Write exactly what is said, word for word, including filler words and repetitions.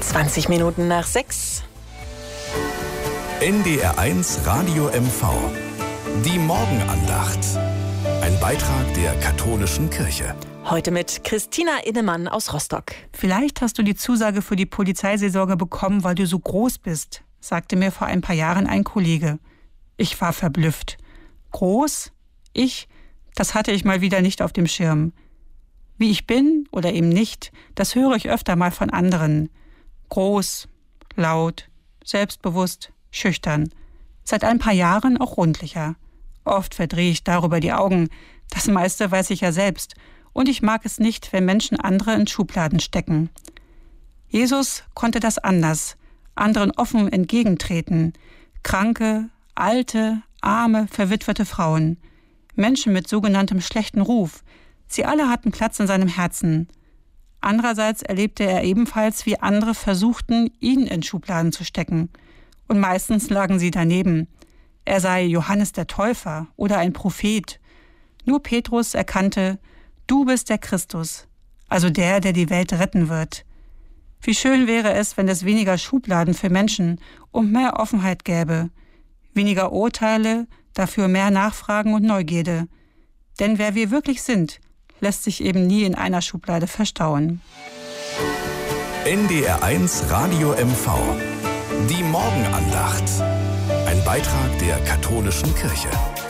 zwanzig Minuten nach sechs. N D R eins Radio M V. Die Morgenandacht. Ein Beitrag der katholischen Kirche. Heute mit Christina Innemann aus Rostock. Vielleicht hast du die Zusage für die Polizeiseelsorge bekommen, weil du so groß bist, sagte mir vor ein paar Jahren ein Kollege. Ich war verblüfft. Groß? Ich? Das hatte ich mal wieder nicht auf dem Schirm. Wie ich bin oder eben nicht, das höre ich öfter mal von anderen. Groß, laut, selbstbewusst, schüchtern. Seit ein paar Jahren auch rundlicher. Oft verdrehe ich darüber die Augen. Das meiste weiß ich ja selbst. Und ich mag es nicht, wenn Menschen andere in Schubladen stecken. Jesus konnte das anders, anderen offen entgegentreten. Kranke, alte, arme, verwitwete Frauen. Menschen mit sogenanntem schlechten Ruf. Sie alle hatten Platz in seinem Herzen. Andererseits erlebte er ebenfalls, wie andere versuchten, ihn in Schubladen zu stecken. Und meistens lagen sie daneben. Er sei Johannes der Täufer oder ein Prophet. Nur Petrus erkannte, du bist der Christus, also der, der die Welt retten wird. Wie schön wäre es, wenn es weniger Schubladen für Menschen und mehr Offenheit gäbe. Weniger Urteile, dafür mehr Nachfragen und Neugierde. Denn wer wir wirklich sind, lässt sich eben nie in einer Schublade verstauen. N D R eins Radio M V. Die Morgenandacht. Ein Beitrag der katholischen Kirche.